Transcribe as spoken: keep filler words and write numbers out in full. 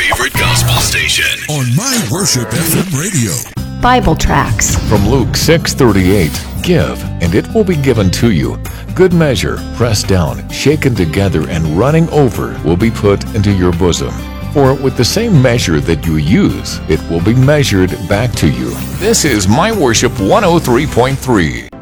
favorite gospel station on My Worship F M Radio. Bible tracts from Luke six thirty-eight. Give, and it will be given to you. Good measure, pressed down, shaken together, and running over will be put into your bosom. For with the same measure that you use, it will be measured back to you. This is My Worship one oh three point three.